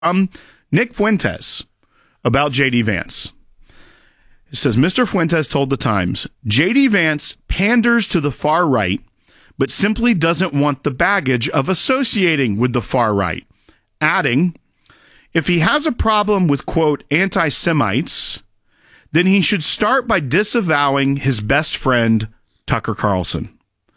Nick Fuentes about J.D. Vance. It says, Mr. Fuentes told the Times, J.D. Vance panders to the far right, but simply doesn't want the baggage of associating with the far right. Adding, if he has a problem with, quote, anti-Semites, then he should start by disavowing his best friend, Tucker Carlson.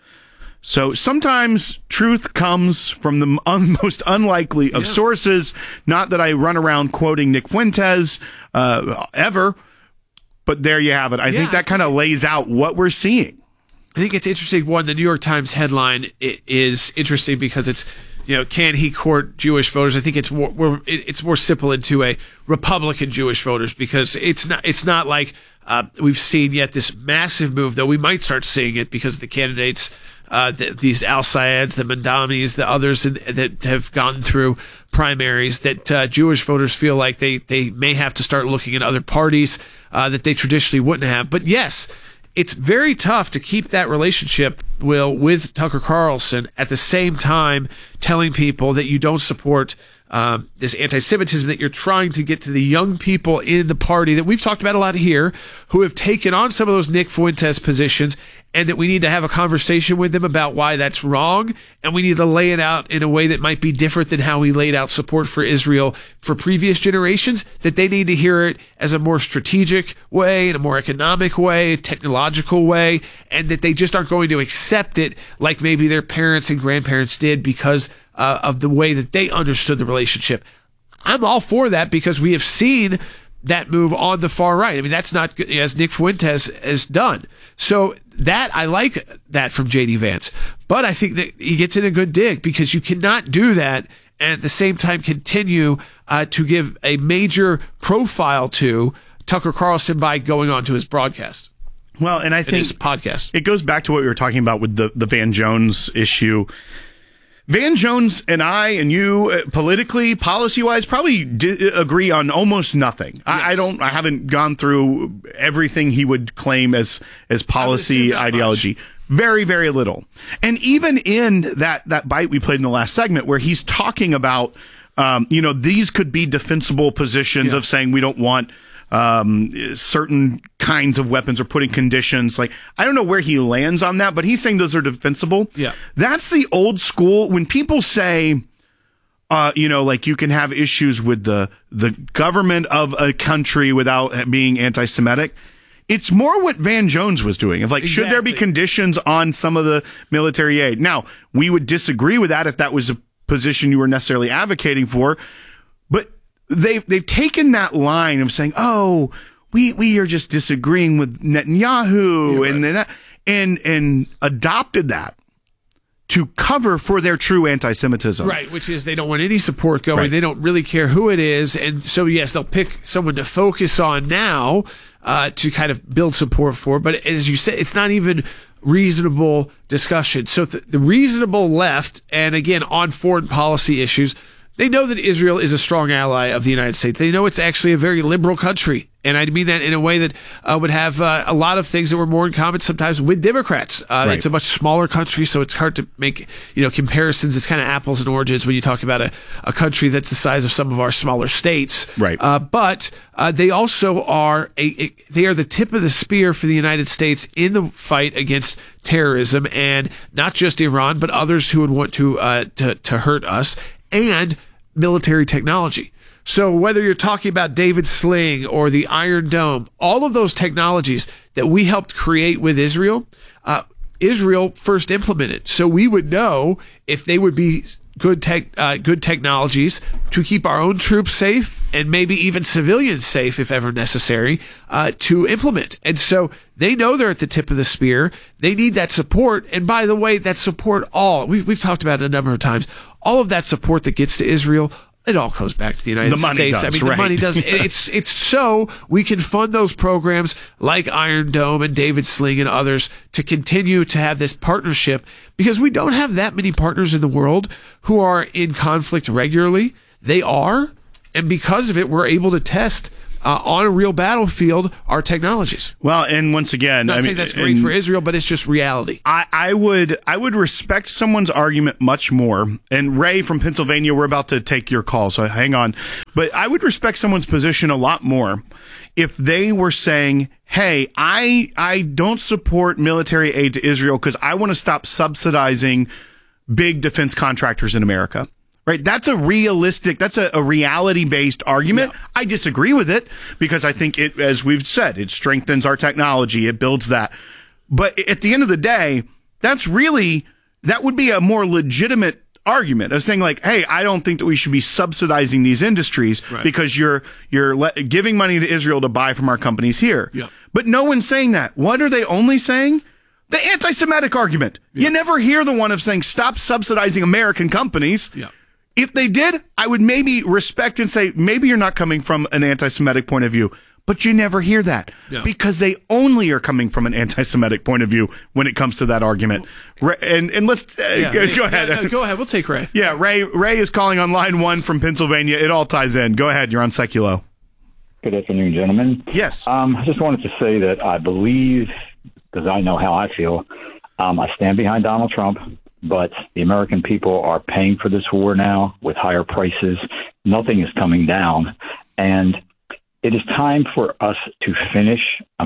So sometimes truth comes from the most unlikely of sources. Not that I run around quoting Nick Fuentes ever, but there you have it. I think that kind of lays out what we're seeing. I think it's interesting. One, the New York Times headline is interesting because it's, can he court Jewish voters? I think it's more simple into a Republican Jewish voters, because it's not like we've seen yet this massive move, though we might start seeing it because the candidates, these Al-Sayeds, the Mandamis, the others that have gone through primaries, that Jewish voters feel like they may have to start looking at other parties that they traditionally wouldn't have. But yes, it's very tough to keep that relationship, Will, with Tucker Carlson at the same time telling people that you don't support this anti-Semitism, that you're trying to get to the young people in the party that we've talked about a lot here, who have taken on some of those Nick Fuentes positions, and that we need to have a conversation with them about why that's wrong, and we need to lay it out in a way that might be different than how we laid out support for Israel for previous generations, that they need to hear it as a more strategic way, in a more economic way, technological way, and that they just aren't going to accept it like maybe their parents and grandparents did because of the way that they understood the relationship. I'm all for that because we have seen that move on the far right. I mean, that's not as Nick Fuentes has done. So that, I like that from J.D. Vance. But I think that he gets in a good dig, because you cannot do that and at the same time continue to give a major profile to Tucker Carlson by going on to his broadcast. Well, and I think his podcast. It goes back to what we were talking about with the Van Jones issue. Van Jones and I and you, politically, policy-wise, probably agree on almost nothing. Yes. I haven't gone through everything he would claim as policy ideology. Very, very little. And even in that bite we played in the last segment, where he's talking about, these could be defensible positions of saying we don't want certain kinds of weapons, or putting conditions. Like, I don't know where he lands on that, but he's saying those are defensible. Yeah. That's the old school. When people say, like you can have issues with the government of a country without being anti-Semitic, it's more what Van Jones was doing. Of like, should there be conditions on some of the military aid? Now, we would disagree with that if that was a position you were necessarily advocating for, but they've taken that line of saying, oh, we are just disagreeing with Netanyahu, and adopted that to cover for their true anti-Semitism. Right, which is they don't want any support going. Right. They don't really care who it is. And so, yes, they'll pick someone to focus on now to kind of build support for. But as you said, it's not even reasonable discussion. So the reasonable left, and again, on foreign policy issues, they know that Israel is a strong ally of the United States. They know it's actually a very liberal country. And I mean that in a way that would have a lot of things that were more in common sometimes with Democrats. Right. It's a much smaller country, so it's hard to make comparisons. It's kind of apples and oranges when you talk about a country that's the size of some of our smaller states. Right. But they also are they are the tip of the spear for the United States in the fight against terrorism, and not just Iran, but others who would want to hurt us, and military technology. So whether you're talking about David Sling or the Iron Dome, all of those technologies that we helped create with Israel, Israel first implemented. So we would know if they would be good technologies to keep our own troops safe, and maybe even civilians safe if ever necessary, to implement. And so they know they're at the tip of the spear. They need that support. And by the way, that support we've talked about it a number of times, all of that support that gets to Israel, it all goes back to the United States. The money does. It's so we can fund those programs like Iron Dome and David Sling and others to continue to have this partnership, because we don't have that many partners in the world who are in conflict regularly. They are. And because of it, we're able to test on a real battlefield are technologies. Well, and once again, Not saying that's great for Israel, but it's just reality. I would respect someone's argument much more. And Ray from Pennsylvania, we're about to take your call, so hang on. But I would respect someone's position a lot more if they were saying, hey, I don't support military aid to Israel because I want to stop subsidizing big defense contractors in America. Right? That's a reality-based argument. Yeah. I disagree with it because I think it, as we've said, it strengthens our technology. It builds that. But at the end of the day, that would be a more legitimate argument of saying like, hey, I don't think that we should be subsidizing these industries because you're giving money to Israel to buy from our companies here. Yeah. But no one's saying that. What are they only saying? The anti-Semitic argument. Yeah. You never hear the one of saying, stop subsidizing American companies. Yeah. If they did, I would maybe respect and say, maybe you're not coming from an anti-Semitic point of view, but you never hear that because they only are coming from an anti-Semitic point of view when it comes to that argument. And let's go ahead. No, go ahead. We'll take Ray. Yeah, Ray is calling on line 1 from Pennsylvania. It all ties in. Go ahead. You're on Seculo. Good afternoon, gentlemen. Yes. I just wanted to say that I believe, because I know how I feel, I stand behind Donald Trump. But the American people are paying for this war now with higher prices. Nothing is coming down. And it is time for us to finish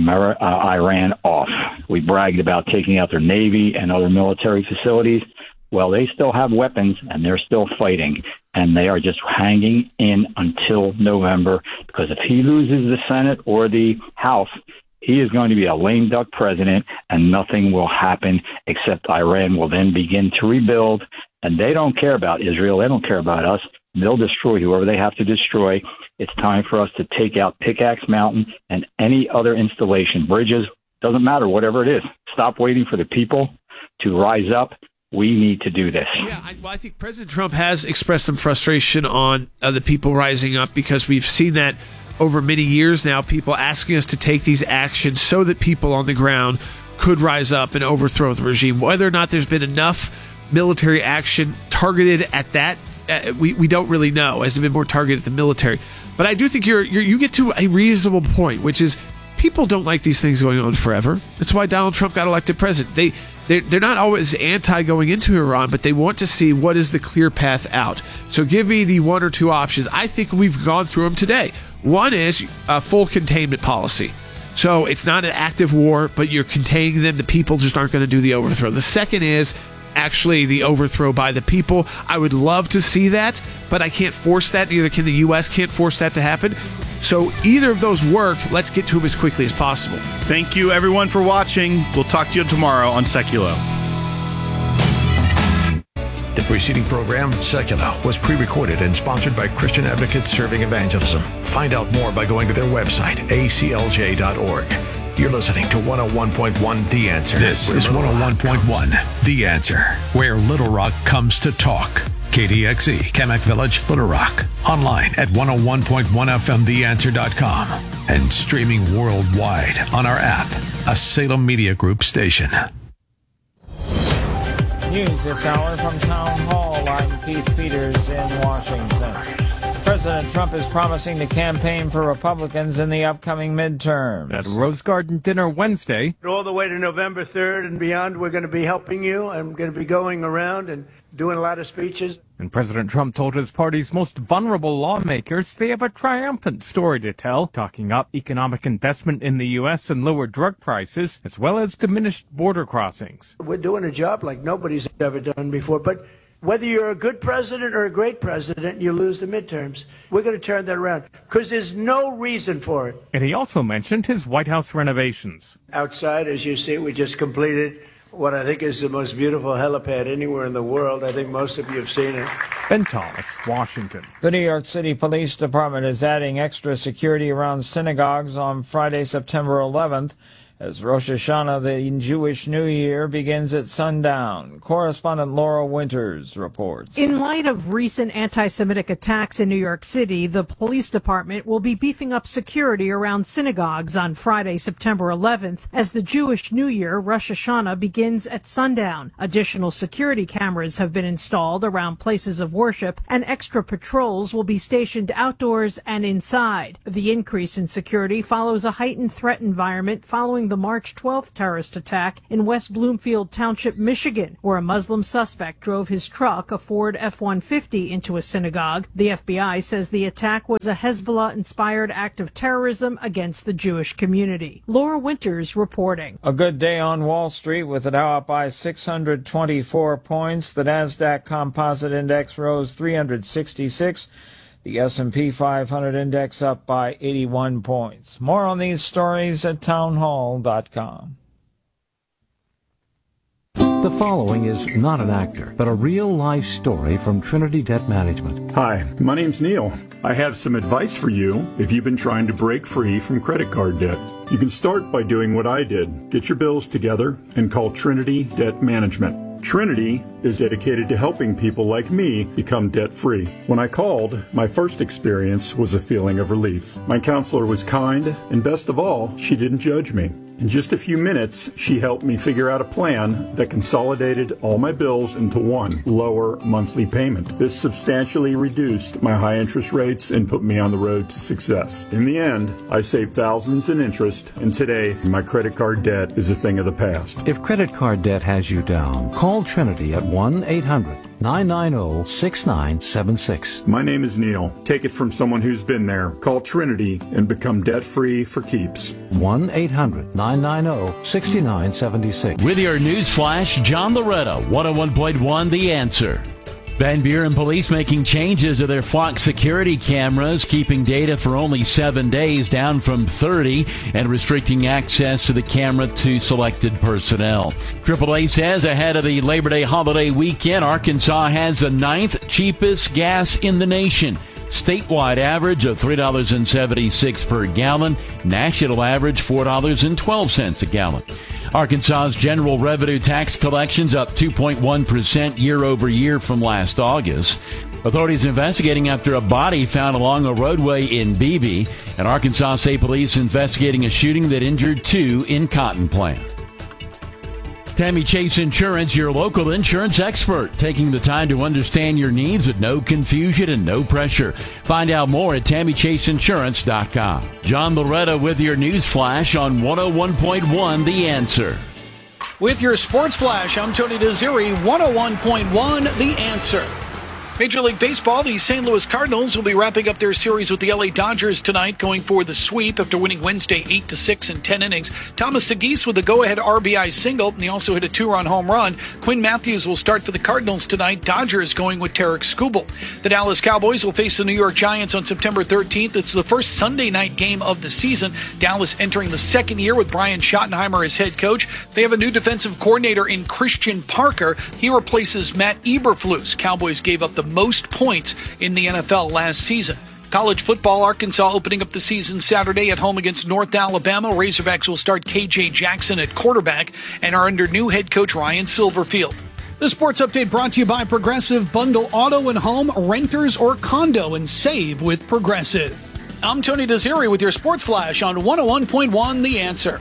Iran off. We bragged about taking out their Navy and other military facilities. Well, they still have weapons, and they're still fighting. And they are just hanging in until November, because if he loses the Senate or the House, he is going to be a lame duck president, and nothing will happen except Iran will then begin to rebuild. And they don't care about Israel. They don't care about us. They'll destroy whoever they have to destroy. It's time for us to take out Pickaxe Mountain and any other installation, bridges, doesn't matter, whatever it is. Stop waiting for the people to rise up. We need to do this. Yeah, I think President Trump has expressed some frustration on the people rising up, because we've seen that over many years now, people asking us to take these actions so that people on the ground could rise up and overthrow the regime. Whether or not there's been enough military action targeted at that, we don't really know. Has it been more targeted at the military? But I do think you get to a reasonable point, which is people don't like these things going on forever. That's why Donald Trump got elected president. They're not always anti going into Iran, but they want to see what is the clear path out. So give me the one or two options. I think we've gone through them today. One is a full containment policy. So it's not an active war, but you're containing them. The people just aren't going to do the overthrow. The second is actually the overthrow by the people. I would love to see that, but I can't force that. Neither can the U.S. can't force that to happen. So either of those work. Let's get to them as quickly as possible. Thank you, everyone, for watching. We'll talk to you tomorrow on Seculo. The preceding program, Secular, was pre-recorded and sponsored by Christian Advocates Serving Evangelism. Find out more by going to their website, aclj.org. You're listening to 101.1 The Answer. This is 101.1 The Answer, where Little Rock comes to talk. KDXE, Kamak Village, Little Rock. Online at 101.1fmtheanswer.com. And streaming worldwide on our app, a Salem Media Group station. News this hour from Town Hall. I'm Keith Peters in Washington. President Trump is promising to campaign for Republicans in the upcoming midterms. At a Rose Garden dinner Wednesday. All the way to November 3rd and beyond, we're going to be helping you. I'm going to be going around and doing a lot of speeches. And President Trump told his party's most vulnerable lawmakers they have a triumphant story to tell, talking up economic investment in the U.S. and lower drug prices, as well as diminished border crossings. We're doing a job like nobody's ever done before, but whether you're a good president or a great president, you lose the midterms. We're going to turn that around because there's no reason for it. And he also mentioned his White House renovations. Outside, as you see, we just completed what I think is the most beautiful helipad anywhere in the world. I think most of you have seen it. Ben Thomas, Washington. The New York City Police Department is adding extra security around synagogues on Friday, September 11th, as Rosh Hashanah, the Jewish New Year, begins at sundown. Correspondent Laura Winters reports. In light of recent anti-Semitic attacks in New York City, the police department will be beefing up security around synagogues on Friday, September 11th, as the Jewish New Year, Rosh Hashanah, begins at sundown. Additional security cameras have been installed around places of worship, and extra patrols will be stationed outdoors and inside. The increase in security follows a heightened threat environment following the March 12th terrorist attack in West Bloomfield Township, Michigan, where a Muslim suspect drove his truck, a Ford F-150, into a synagogue. The FBI says the attack was a Hezbollah-inspired act of terrorism against the Jewish community. Laura Winters reporting. A good day on Wall Street with the Dow up by 624 points. The Nasdaq Composite Index rose 366. The S&P 500 index up by 81 points. More on these stories at townhall.com. The following is not an actor, but a real-life story from Trinity Debt Management. Hi, my name's Neil. I have some advice for you if you've been trying to break free from credit card debt. You can start by doing what I did. Get your bills together and call Trinity Debt Management. Trinity is dedicated to helping people like me become debt-free. When I called, my first experience was a feeling of relief. My counselor was kind, and best of all, she didn't judge me. In just a few minutes, she helped me figure out a plan that consolidated all my bills into one lower monthly payment. This substantially reduced my high interest rates and put me on the road to success. In the end, I saved thousands in interest, and today, my credit card debt is a thing of the past. If credit card debt has you down, call Trinity at 1-800-990-6976. My name is Neil. Take it from someone who's been there. Call Trinity and become debt-free for keeps. 1-800-990-6976. With your news flash, John Loretta, 101.1 The Answer. Van Buren Police making changes to their flock security cameras, keeping data for only 7 days, down from 30, and restricting access to the camera to selected personnel. AAA says ahead of the Labor Day holiday weekend, Arkansas has the 9th cheapest gas in the nation. Statewide average of $3.76 per gallon. National average $4.12 a gallon. Arkansas's general revenue tax collections up 2.1% year over year from last August. Authorities investigating after a body found along a roadway in Beebe. And Arkansas State Police investigating a shooting that injured 2 in Cotton Plant. Tammy Chase Insurance, your local insurance expert, taking the time to understand your needs with no confusion and no pressure. Find out more at TammyChaseInsurance.com. John Loretta with your news flash on 101.1 The Answer. With your sports flash, I'm Tony Desiri, 101.1 The Answer. Major League Baseball, the St. Louis Cardinals will be wrapping up their series with the LA Dodgers tonight, going for the sweep after winning Wednesday 8-6 in 10 innings. Thomas Segis with a go-ahead RBI single, and he also hit a 2-run home run. Quinn Matthews will start for the Cardinals tonight. Dodgers going with Tarek Skubal. The Dallas Cowboys will face the New York Giants on September 13th. It's the first Sunday night game of the season. Dallas entering the second year with Brian Schottenheimer as head coach. They have a new defensive coordinator in Christian Parker. He replaces Matt Eberflus. Cowboys gave up the most points in the NFL last season. College football, Arkansas opening up the season Saturday at home against North Alabama. Razorbacks will start KJ Jackson at quarterback and are under new head coach Ryan Silverfield. The sports update brought to you by Progressive. Bundle auto and home, renters or condo, and save with Progressive. I'm Tony Desiri with your sports flash on 101.1 The Answer.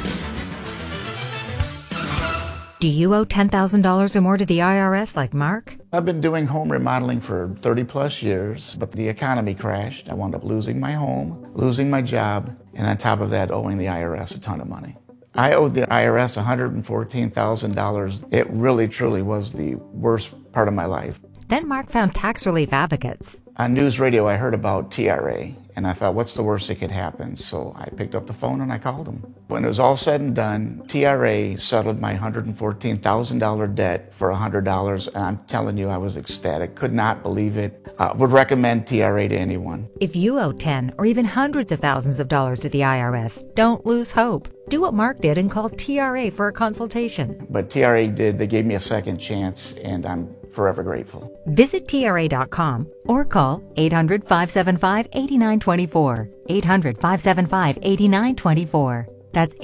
Do you owe $10,000 or more to the IRS like Mark? I've been doing home remodeling for 30 plus years, but the economy crashed. I wound up losing my home, losing my job, and on top of that, owing the IRS a ton of money. I owed the IRS $114,000. It really, truly was the worst part of my life. Then Mark found tax relief advocates. On news radio, I heard about TRA, and I thought, what's the worst that could happen? So I picked up the phone and I called them. When it was all said and done, TRA settled my $114,000 debt for $100, and I'm telling you, I was ecstatic. Could not believe it. Would recommend TRA to anyone. If you owe 10 or even hundreds of thousands of dollars to the IRS, don't lose hope. Do what Mark did and call TRA for a consultation. But TRA did. They gave me a second chance, and I'm forever grateful. Visit TRA.com or call 800-575-8924. 800-575-8924. That's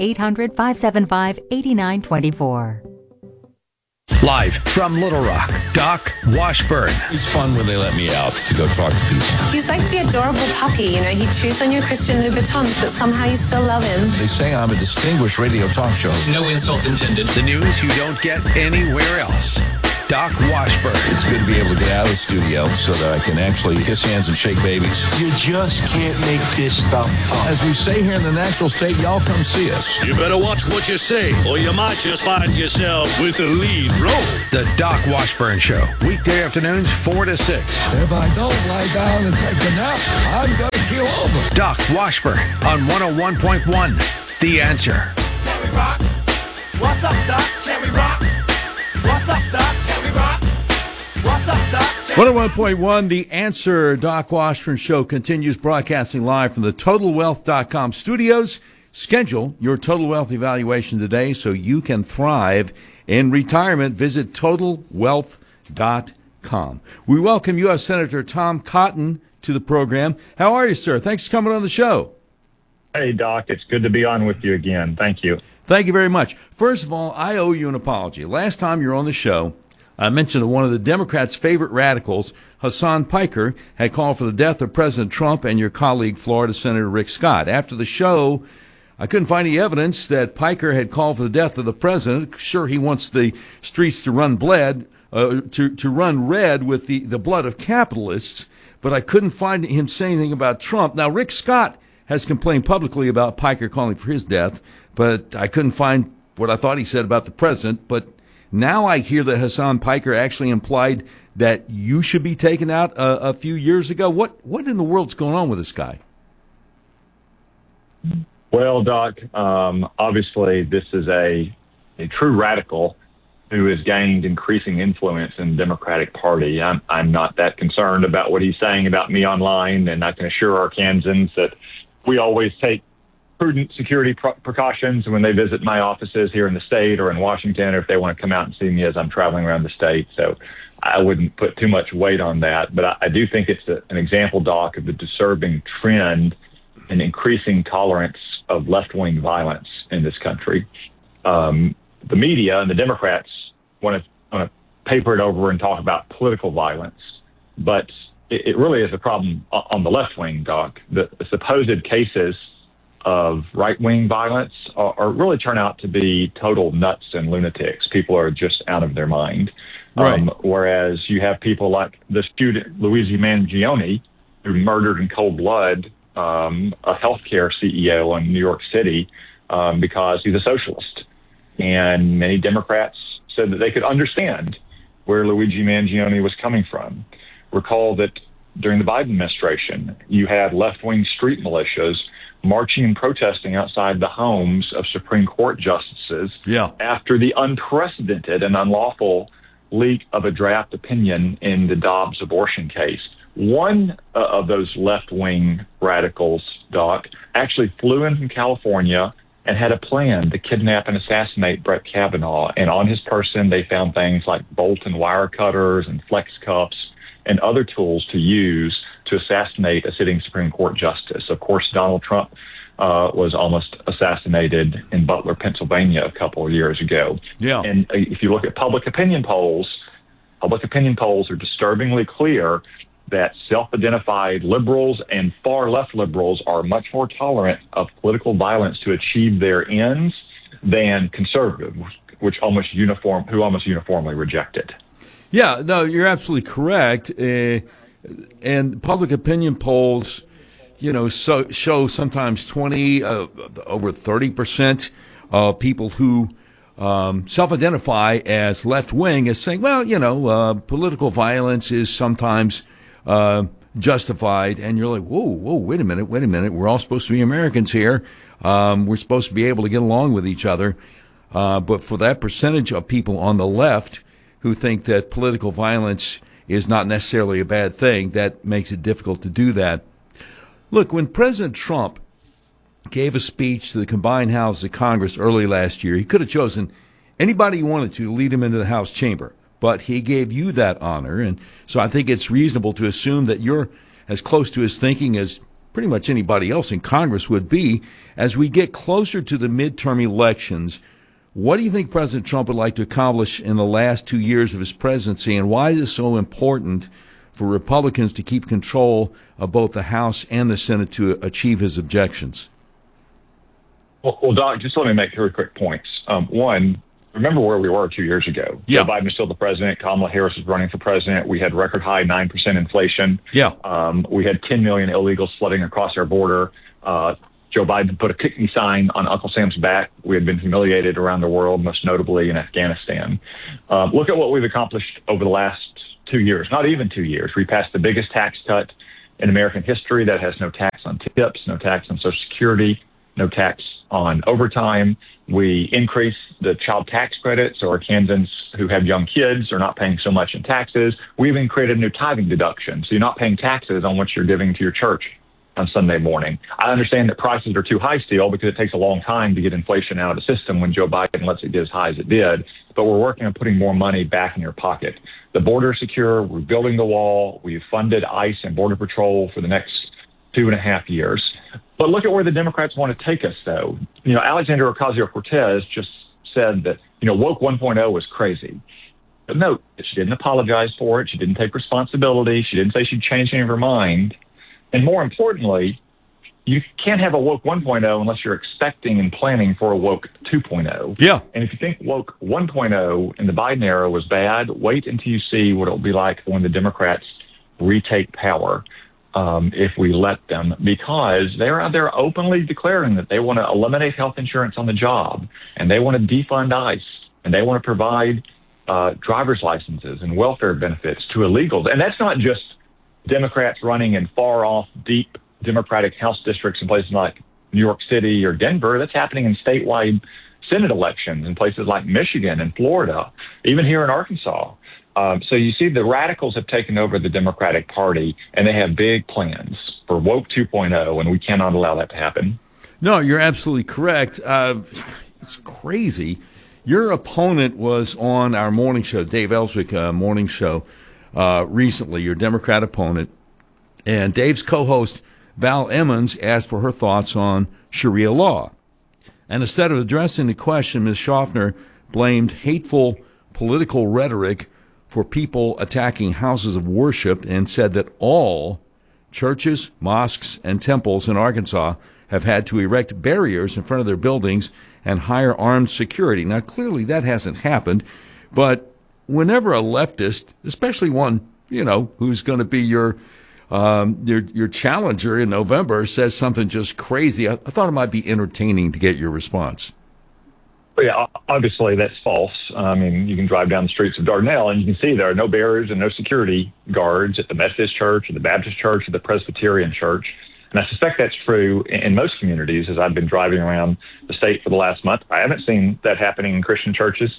800-575-8924. Live from Little Rock, Doc Washburn. It's fun when they let me out to go talk to people. He's like the adorable puppy, you know. He chews on your Christian Louboutins, but somehow you still love him. They say I'm a distinguished radio talk show. No insult intended. The news you don't get anywhere else. Doc Washburn. It's good to be able to get out of the studio so that I can actually kiss hands and shake babies. You just can't make this stuff up. As we say here in the natural state, y'all come see us. You better watch what you say, or you might just find yourself with the lead role. The Doc Washburn Show. Weekday afternoons, 4 to 6. If I don't lie down and take a nap, I'm going to keel over. Doc Washburn on 101.1. The Answer. Can we rock? What's up, Doc? Can we rock? What's up, Doc? Can we rock? What's up, Doc? 101.1 The Answer. Doc Washburn Show continues broadcasting live from the TotalWealth.com studios. Schedule your Total Wealth evaluation today so you can thrive in retirement. Visit TotalWealth.com. We welcome U.S. Senator Tom Cotton to the program. How are you, sir? Thanks for coming on the show. Hey, Doc. It's good to be on with you again. Thank you. Thank you very much. First of all, I owe you an apology. Last time you were on the show, I mentioned that one of the Democrats' favorite radicals, Hassan Piker, had called for the death of President Trump and your colleague, Florida Senator Rick Scott. After the show, I couldn't find any evidence that Piker had called for the death of the president. Sure, he wants the streets to run to run red with the blood of capitalists, but I couldn't find him saying anything about Trump. Now, Rick Scott has complained publicly about Piker calling for his death, but I couldn't find what I thought he said about the president. But now I hear that Hassan Piker actually implied that you should be taken out a few years ago. What in the world's going on with this guy? Well, Doc, obviously this is a true radical who has gained increasing influence in the Democratic Party. I'm not that concerned about what he's saying about me online, and I can assure Arkansans that we always take prudent security precautions when they visit my offices here in the state or in Washington, or if they want to come out and see me as I'm traveling around the state. So I wouldn't put too much weight on that. But I do think it's an example, Doc, of the disturbing trend and increasing tolerance of left-wing violence in this country. The media and the Democrats want to paper it over and talk about political violence, but it really is a problem on the left wing, Doc. The supposed cases of right-wing violence are really turn out to be total nuts and lunatics. People are just out of their mind. Right. Whereas you have people like the student Luigi Mangione, who murdered in cold blood a healthcare CEO in New York City because he's a socialist. And many Democrats said that they could understand where Luigi Mangione was coming from. Recall that during the Biden administration, you had left-wing street militias marching and protesting outside the homes of Supreme Court justices after the unprecedented and unlawful leak of a draft opinion in the Dobbs abortion case. One of those left-wing radicals, Doc, actually flew in from California and had a plan to kidnap and assassinate Brett Kavanaugh. And on his person, they found things like bolt and wire cutters and flex cuffs and other tools to use to assassinate a sitting Supreme Court justice. Of course, Donald Trump was almost assassinated in Butler, Pennsylvania a couple of years ago. Yeah. And if you look at public opinion polls are disturbingly clear that self-identified liberals and far-left liberals are much more tolerant of political violence to achieve their ends than conservatives, who almost uniformly reject it. Yeah, no, you're absolutely correct. And public opinion polls, show sometimes 20, over 30% of people who self-identify as left-wing as saying, well, political violence is sometimes justified. And you're like, whoa, wait a minute. We're all supposed to be Americans here. We're supposed to be able to get along with each other. But for that percentage of people on the left who think that political violence is not necessarily a bad thing, that makes it difficult to do that. Look, when President Trump gave a speech to the combined houses of Congress early last year, he could have chosen anybody he wanted to lead him into the House chamber, but he gave you that honor. And so I think it's reasonable to assume that you're as close to his thinking as pretty much anybody else in Congress would be, as we get closer to the midterm elections, what do you think President Trump would like to accomplish in the last 2 years of his presidency, and why is it so important for Republicans to keep control of both the House and the Senate to achieve his objections? Well, Doc, just let me make 3 quick points. One, remember where we were 2 years ago. Yeah. Joe Biden was still the president. Kamala Harris was running for president. We had record high 9% inflation. Yeah. We had 10 million illegals flooding across our border. Joe Biden put a kick me sign on Uncle Sam's back. We had been humiliated around the world, most notably in Afghanistan. Look at what we've accomplished over the last 2 years, not even 2 years. We passed the biggest tax cut in American history that has no tax on tips, no tax on Social Security, no tax on overtime. We increased the child tax credit, so Arkansans who have young kids are not paying so much in taxes. We even created a new tithing deduction, so you're not paying taxes on what you're giving to your church on Sunday morning. I understand that prices are too high still because it takes a long time to get inflation out of the system when Joe Biden lets it get as high as it did, but we're working on putting more money back in your pocket. The border is secure. We're building the wall. We've funded ICE and Border Patrol for the next 2.5 years. But look at where the Democrats want to take us, though. You know, Alexandria Ocasio-Cortez just said that, woke 1.0 was crazy. But note that she didn't apologize for it. She didn't take responsibility. She didn't say she'd changed any of her mind. And more importantly, you can't have a woke 1.0 unless you're expecting and planning for a woke 2.0. Yeah. And if you think woke 1.0 in the Biden era was bad, wait until you see what it'll be like when the Democrats retake power. If we let them, because they're out there openly declaring that they want to eliminate health insurance on the job, and they want to defund ICE, and they want to provide driver's licenses and welfare benefits to illegals. And that's not just Democrats running in far-off, deep Democratic House districts in places like New York City or Denver. That's happening in statewide Senate elections in places like Michigan and Florida, even here in Arkansas. So you see the radicals have taken over the Democratic Party, and they have big plans for woke 2.0, and we cannot allow that to happen. No, you're absolutely correct. It's crazy. Your opponent was on our morning show, Dave Ellswick morning show, recently, your Democrat opponent, and Dave's co-host, Val Emmons, asked for her thoughts on Sharia law. And instead of addressing the question, Ms. Schaffner blamed hateful political rhetoric for people attacking houses of worship and said that all churches, mosques, and temples in Arkansas have had to erect barriers in front of their buildings and hire armed security. Now, clearly that hasn't happened, but whenever a leftist, especially one, who's going to be your challenger in November, says something just crazy, I thought it might be entertaining to get your response. Yeah, obviously that's false. I mean, you can drive down the streets of Dardanelle and you can see there are no barriers and no security guards at the Methodist Church or the Baptist Church or the Presbyterian Church. And I suspect that's true in most communities as I've been driving around the state for the last month. I haven't seen that happening in Christian churches.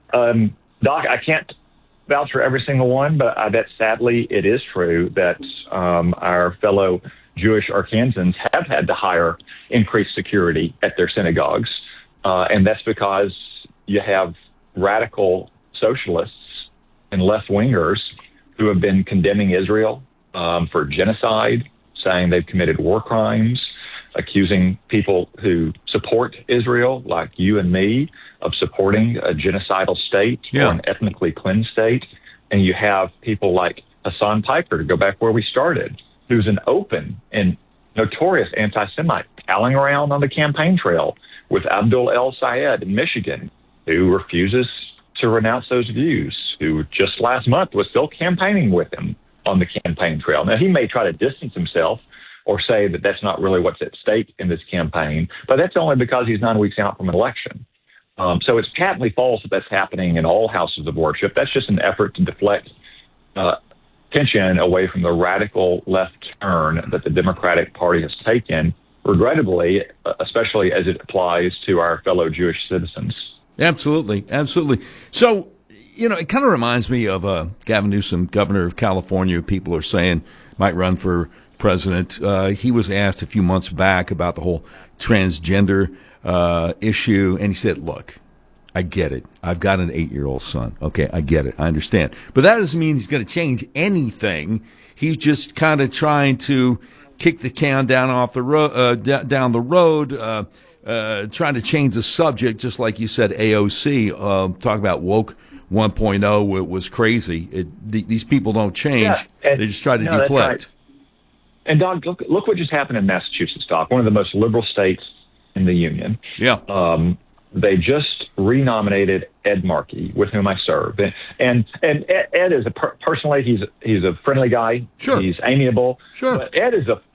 Doc, I can't vouch for every single one, but I bet sadly it is true that our fellow Jewish Arkansans have had to hire increased security at their synagogues. And that's because you have radical socialists and left-wingers who have been condemning Israel for genocide, saying they've committed war crimes, accusing people who support Israel, like you and me, of supporting a genocidal state or an ethnically cleansed state. And you have people like Hassan Piker, to go back where we started, who's an open and notorious anti-Semite, palling around on the campaign trail with Abdul El Sayed in Michigan, who refuses to renounce those views, who just last month was still campaigning with him on the campaign trail. Now, he may try to distance himself or say that that's not really what's at stake in this campaign, but that's only because he's 9 weeks out from an election. So it's patently false that that's happening in all houses of worship. That's just an effort to deflect attention away from the radical left turn that the Democratic Party has taken, regrettably, especially as it applies to our fellow Jewish citizens. Absolutely, absolutely. So, it kind of reminds me of Gavin Newsom, governor of California. People are saying might run for president. He was asked a few months back about the whole transgender issue, and he said, look, I get it. I've got an 8-year-old son. Okay, I get it. I understand. But that doesn't mean he's going to change anything. He's just kind of trying to kick the can down the road, trying to change the subject, just like you said, AOC, talk about woke 1.0 was crazy. These people don't change. Yeah, they just try to deflect. Right. And, Doc, look what just happened in Massachusetts, Doc, one of the most liberal states in the union. Yeah. They just renominated Ed Markey, with whom I serve. And Ed is personally, he's a friendly guy. Sure. He's amiable. Sure. But Ed is a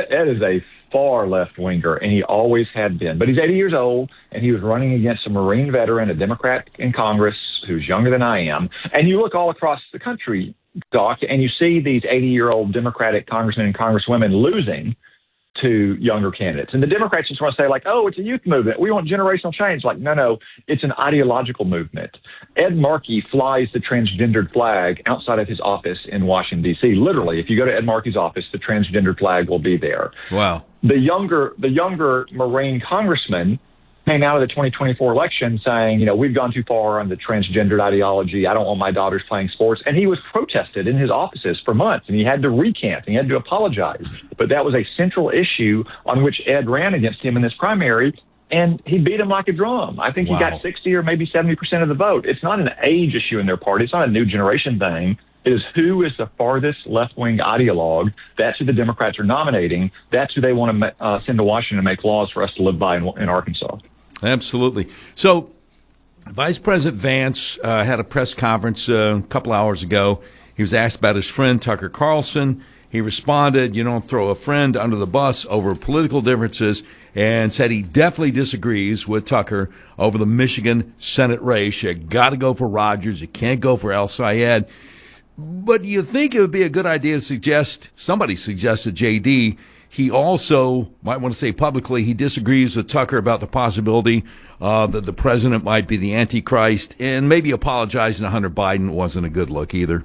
far left winger, and he always had been. But he's 80 years old, and he was running against a Marine veteran, a Democrat in Congress who's younger than I am. And you look all across the country, Doc, and you see these 80-year-old Democratic congressmen and congresswomen losing to younger candidates. And the Democrats just want to say, like, oh, it's a youth movement. We want generational change. Like, no, it's an ideological movement. Ed Markey flies the transgendered flag outside of his office in Washington, D.C. Literally, if you go to Ed Markey's office, the transgendered flag will be there. Wow. The younger Marine congressman came out of the 2024 election saying, we've gone too far on the transgendered ideology. I don't want my daughters playing sports. And he was protested in his offices for months, and he had to recant. He had to apologize. But that was a central issue on which Ed ran against him in this primary, and he beat him like a drum. I think he got 60 or maybe 70% of the vote. It's not an age issue in their party. It's not a new generation thing. It is who is the farthest left-wing ideologue. That's who the Democrats are nominating. That's who they want to send to Washington to make laws for us to live by in Arkansas. Absolutely. So Vice President Vance had a press conference a couple hours ago. He was asked about his friend Tucker Carlson. He responded, you don't throw a friend under the bus over political differences, and said he definitely disagrees with Tucker over the Michigan Senate race. You got to go for Rogers. You can't go for El Sayed. But do you think it would be a good idea to somebody suggested JD, he also might want to say publicly he disagrees with Tucker about the possibility that the president might be the Antichrist, and maybe apologizing to Hunter Biden wasn't a good look either?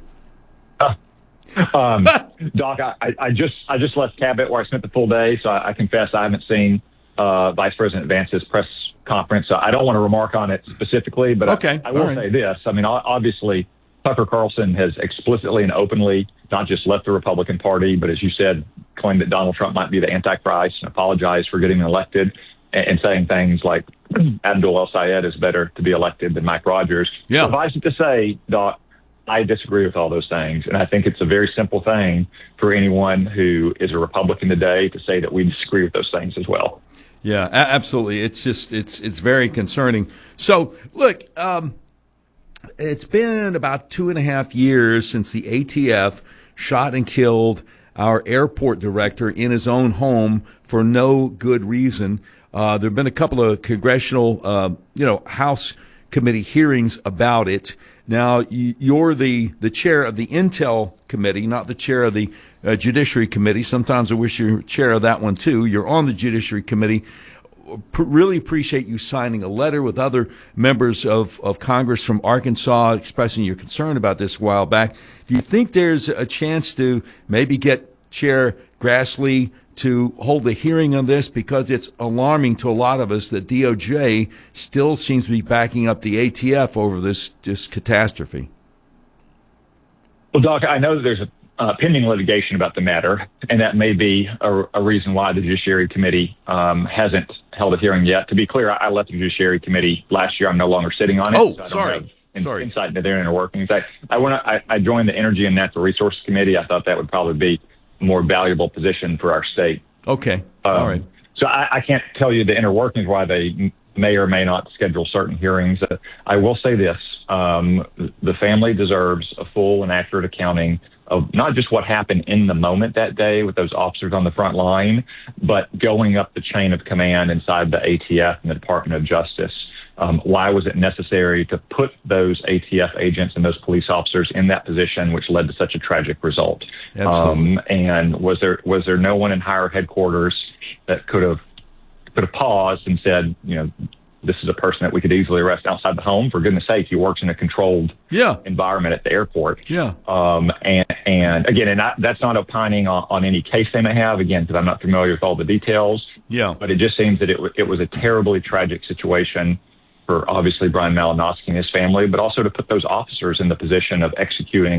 Doc, I just left Cabot where I spent the full day, so I confess I haven't seen Vice President Vance's press conference. So I don't want to remark on it specifically, but okay. I will say this. I mean, obviously, Tucker Carlson has explicitly and openly not just left the Republican Party, but as you said, claimed that Donald Trump might be the Antichrist and apologized for getting elected, and saying things like Abdul El Sayed is better to be elected than Mike Rogers. Yeah. Suffice it to say, Doc, I disagree with all those things. And I think it's a very simple thing for anyone who is a Republican today to say that we disagree with those things as well. Yeah, absolutely. It's just, it's very concerning. So look, it's been about 2.5 years since the ATF shot and killed our airport director in his own home for no good reason. There have been a couple of congressional, House committee hearings about it. Now, you're the chair of the Intel Committee, not the chair of the Judiciary Committee. Sometimes I wish you were chair of that one, too. You're on the Judiciary Committee. Really appreciate you signing a letter with other members of Congress from Arkansas expressing your concern about this a while back. Do you think there's a chance to maybe get Chair Grassley to hold a hearing on this, because it's alarming to a lot of us that DOJ still seems to be backing up the ATF over this catastrophe? Well, Doc, I know that there's a pending litigation about the matter, and that may be a reason why the Judiciary Committee hasn't held a hearing yet. To be clear, I left the Judiciary Committee last year. I'm no longer sitting on it. Oh, so I don't have insight into their inner workings. I joined the Energy and Natural Resources Committee. I thought that would probably be a more valuable position for our state. Okay. All right. So I can't tell you the inner workings why they may or may not schedule certain hearings. I will say this. The family deserves a full and accurate accounting of not just what happened in the moment that day with those officers on the front line, but going up the chain of command inside the ATF and the Department of Justice. Why was it necessary to put those ATF agents and those police officers in that position, which led to such a tragic result? And was there no one in higher headquarters that could have paused and said, this is a person that we could easily arrest outside the home? For goodness sake, he works in a controlled environment at the airport. Yeah. And again, that's not opining on any case they may have, again, because I'm not familiar with all the details. Yeah. But it just seems that it was a terribly tragic situation for obviously Brian Malinowski and his family, but also to put those officers in the position of executing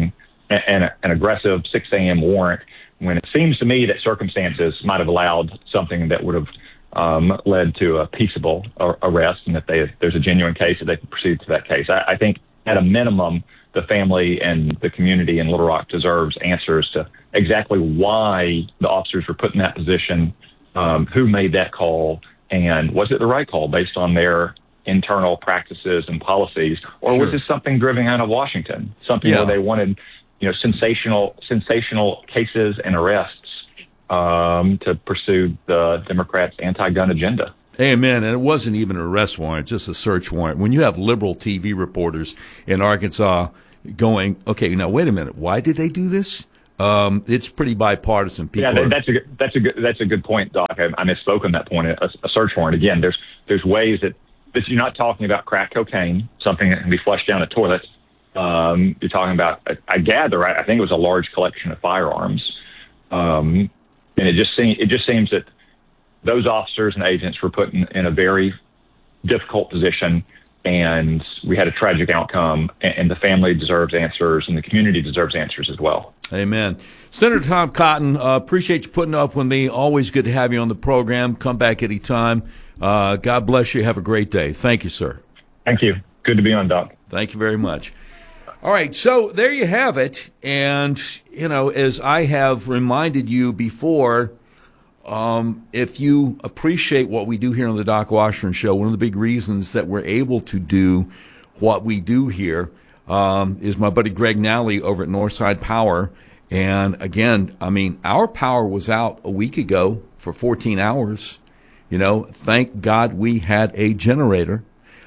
an aggressive 6 a.m. warrant when it seems to me that circumstances might have allowed something that would have led to a peaceable arrest, and that there's a genuine case that they can proceed to that case. I think at a minimum, the family and the community in Little Rock deserves answers to exactly why the officers were put in that position, who made that call, and was it the right call based on their internal practices and policies, or was this something driven out of Washington, something where they wanted, sensational cases and arrests to pursue the Democrats' anti-gun agenda? Amen. And it wasn't even an arrest warrant, just a search warrant. When you have liberal TV reporters in Arkansas going, okay, now wait a minute, why did they do this? It's pretty bipartisan. People that's a good point, Doc. I misspoke on that point. A search warrant, again, there's ways that you're not talking about crack cocaine, something that can be flushed down a toilet. You're talking about, I think it was a large collection of firearms. And it just seems that those officers and agents were put in a very difficult position, and we had a tragic outcome, and the family deserves answers, and the community deserves answers as well. Amen. Senator Tom Cotton, appreciate you putting up with me. Always good to have you on the program. Come back anytime. God bless you. Have a great day. Thank you, sir. Thank you. Good to be on, Doc. Thank you very much. All right, so there you have it. And, as I have reminded you before, if you appreciate what we do here on the Doc Washburn Show, one of the big reasons that we're able to do what we do here is my buddy Greg Nally over at Northside Power. And again, our power was out a week ago for 14 hours. Thank God we had a generator.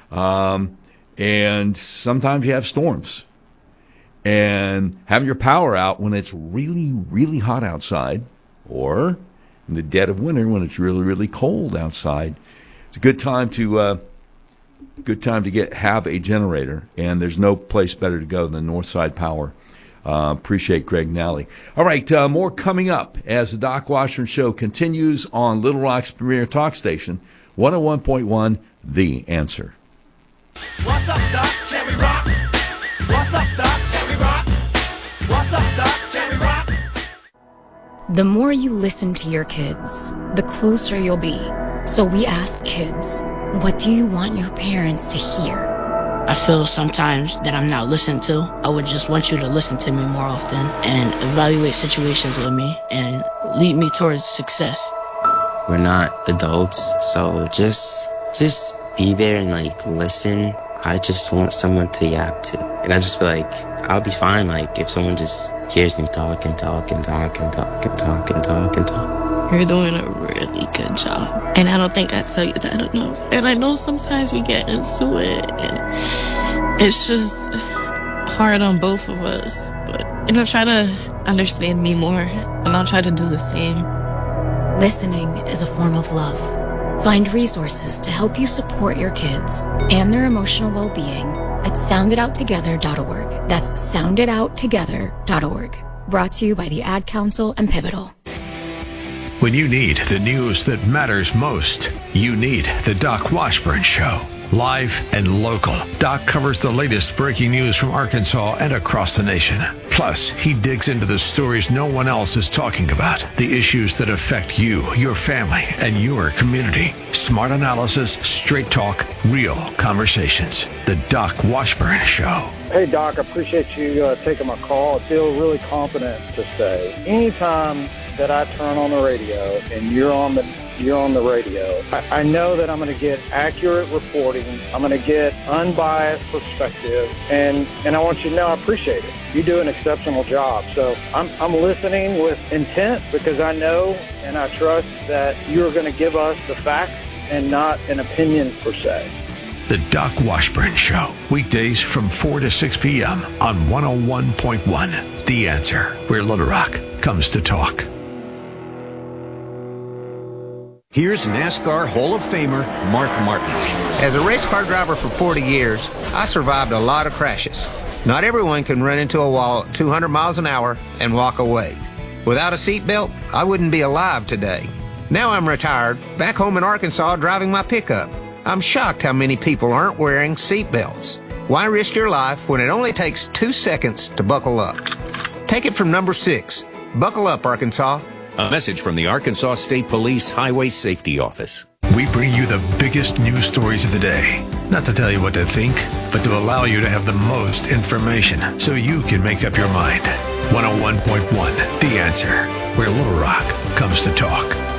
And sometimes you have storms. And having your power out when it's really, really hot outside, or in the dead of winter when it's really, really cold outside, it's a good time to have a generator. And there's no place better to go than Northside Power. Appreciate Greg Nally. All right, more coming up as the Doc Washburn Show continues on Little Rock's premier talk station, 101.1 The Answer. What's up, Doc? Can we rock? What's up, Doc? Can we rock? What's up, Doc? Can we rock? The more you listen to your kids, the closer you'll be. So we ask kids, what do you want your parents to hear? I feel sometimes that I'm not listened to. I would just want you to listen to me more often and evaluate situations with me and lead me towards success. We're not adults, so just be there and listen. I just want someone to yap to. And I just feel like I'll be fine if someone just hears me talk and talk and talk and talk and talk and talk and talk. You're doing a really good job. And I don't think I tell you that enough. And I know sometimes we get into it and it's just hard on both of us. But, try to understand me more and I'll try to do the same. Listening is a form of love. Find resources to help you support your kids and their emotional well-being at sounditouttogether.org. That's sounditouttogether.org. Brought to you by the Ad Council and Pivotal. When you need the news that matters most, you need the Doc Washburn Show. Live and local, Doc covers the latest breaking news from Arkansas and across the nation. Plus, he digs into the stories no one else is talking about, the issues that affect you, your family, and your community. Smart analysis, straight talk, real conversations. The Doc Washburn Show. Hey, Doc, I appreciate you taking my call. I feel really confident to say anytime that I turn on the radio and you're on the radio, I know that I'm going to get accurate reporting. I'm going to get unbiased perspective, and I want you to know I appreciate it. You do an exceptional job. So I'm listening with intent because I know and I trust that you're going to give us the facts and not an opinion per se. The Doc Washburn Show, weekdays from 4 to 6 p.m. on 101.1 The Answer, where Little Rock comes to talk. Here's NASCAR Hall of Famer Mark Martin. As a race car driver for 40 years, I survived a lot of crashes. Not everyone can run into a wall at 200 miles an hour and walk away. Without a seatbelt, I wouldn't be alive today. Now I'm retired, back home in Arkansas driving my pickup. I'm shocked how many people aren't wearing seatbelts. Why risk your life when it only takes 2 seconds to buckle up? Take it from number 6. Buckle up, Arkansas. A message from the Arkansas State Police Highway Safety Office. We bring you the biggest news stories of the day. Not to tell you what to think, but to allow you to have the most information so you can make up your mind. 101.1 The Answer, where Little Rock comes to talk.